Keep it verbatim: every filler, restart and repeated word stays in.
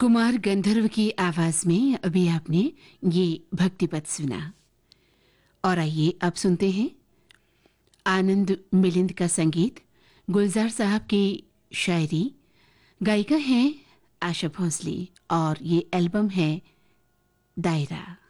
कुमार गंधर्व की आवाज में अभी आपने ये भक्ति पद सुना। और आइए अब सुनते हैं आनंद मिलिंद का संगीत, गुलजार साहब की शायरी। गायिका हैं आशा भोसले और ये एल्बम है दायरा।